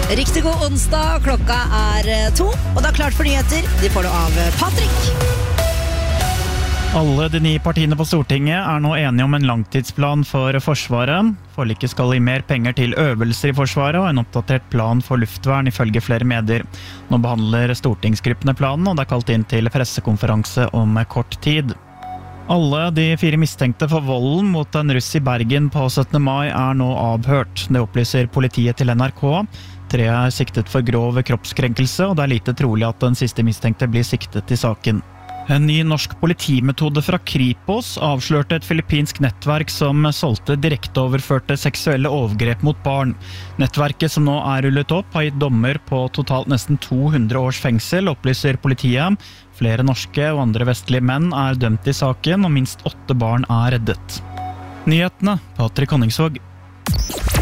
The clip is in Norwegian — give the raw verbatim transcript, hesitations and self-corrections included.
Riktig god onsdag, klokka er to, og det er klart for nyheter. De får det av Patrick. Alle de ni partiene på Stortinget er nå enige om en langtidsplan for Forsvaret. Forliket skal gi mer penger til øvelser i Forsvaret og en oppdatert plan for luftvern ifølge flere medier. Nå behandler stortingsgruppene planen, og det er kalt inn til pressekonferanse om kort tid. Alle de fire mistenkte for volden mot en russ i Bergen på syttende mai er nå avhørt. Det opplyser politiet til N R K. Tre er siktet for grov kroppskrenkelse, og det er lite trolig at den siste mistenkte blir siktet i saken. En ny norsk politimetode fra Kripos avslørte et filippinsk nettverk som solgte direkteoverførte seksuelle overgrep mot barn. Nettverket som nå er rullet opp har gitt dommer på totalt nesten to hundre års fengsel, opplyser politiet. Flere norske og andre vestlige menn er dømt i saken, og minst åtte barn er reddet. Nyhetene, Patrick Honningsvåg.